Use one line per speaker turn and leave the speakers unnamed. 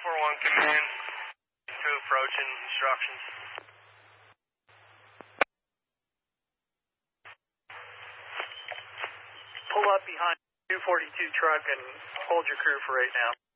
941 command to approaching instructions.
Pull up behind 242 truck and hold your crew for right now.